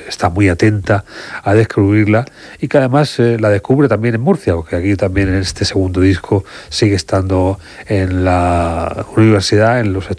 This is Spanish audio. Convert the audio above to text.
está muy atenta a descubrirla y que además la descubre también en Murcia, porque aquí también en este segundo disco sigue estando en la universidad, en los